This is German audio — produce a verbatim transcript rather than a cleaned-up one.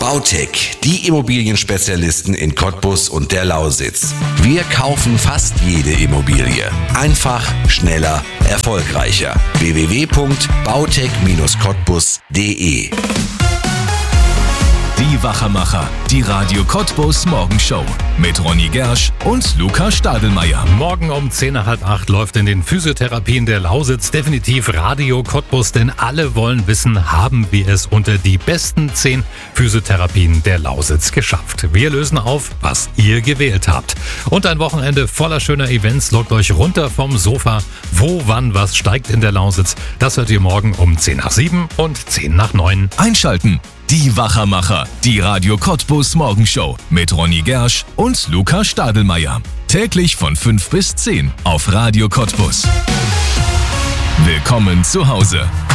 Bautech, die Immobilienspezialisten in Cottbus und der Lausitz. Wir kaufen fast jede Immobilie. Einfach, schneller, erfolgreicher. w w w punkt bautech Bindestrich cottbus punkt de Die Wachermacher, die Radio Cottbus Morgenshow mit Ronny Gersch und Luca Stadelmeier. Morgen um zehn nach halb acht läuft in den Physiotherapien der Lausitz definitiv Radio Cottbus, denn alle wollen wissen, haben wir es unter die besten zehn Physiotherapien der Lausitz geschafft. Wir lösen auf, was ihr gewählt habt. Und ein Wochenende voller schöner Events lockt euch runter vom Sofa. Wo, wann, was steigt in der Lausitz? Das hört ihr morgen um zehn nach sieben und zehn nach neun. Einschalten. Die Wachermacher, die Radio Cottbus Morgenshow mit Ronny Gersch und Luca Stadelmeier. Täglich von fünf bis zehn auf Radio Cottbus. Willkommen zu Hause.